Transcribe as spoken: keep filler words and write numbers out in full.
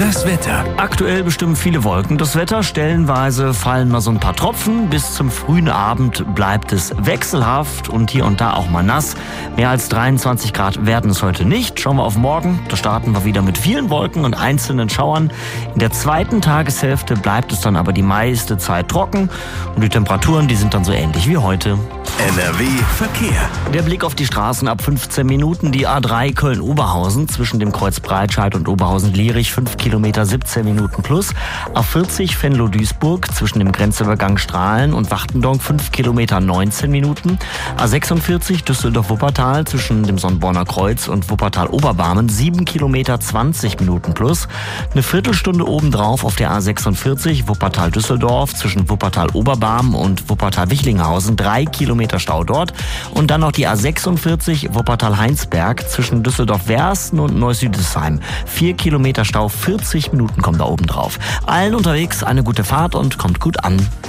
Das Wetter. Aktuell bestimmen viele Wolken das Wetter. Stellenweise fallen mal so ein paar Tropfen. Bis zum frühen Abend bleibt es wechselhaft und hier und da auch mal nass. Mehr als dreiundzwanzig Grad werden es heute nicht. Schauen wir auf morgen. Da starten wir wieder mit vielen Wolken und einzelnen Schauern. In der zweiten Tageshälfte bleibt es dann aber die meiste Zeit trocken. Und die Temperaturen, die sind dann so ähnlich wie heute. N R W Verkehr. Der Blick auf die Straßen ab fünfzehn Minuten. Die A drei Köln-Oberhausen zwischen dem Kreuz Breitscheid und Oberhausen-Lierich fünf Kilometer siebzehn Minuten plus. A vierzig Venlo-Duisburg zwischen dem Grenzübergang Strahlen und Wachtendonk fünf Kilometer neunzehn Minuten. A sechsundvierzig Düsseldorf-Wuppertal zwischen dem Sonnborner Kreuz und Wuppertal-Oberbarmen sieben Kilometer zwanzig Minuten plus. Eine Viertelstunde obendrauf auf der A sechsundvierzig Wuppertal-Düsseldorf zwischen Wuppertal-Oberbarmen und Wuppertal-Wichlinghausen drei Kilometer Stau dort. Und dann noch die A sechsundvierzig Wuppertal-Heinsberg zwischen Düsseldorf-Wersten und Neuss-Südesheim. vier Kilometer Stau, vierzig Minuten kommen da oben drauf. Allen unterwegs eine gute Fahrt und kommt gut an.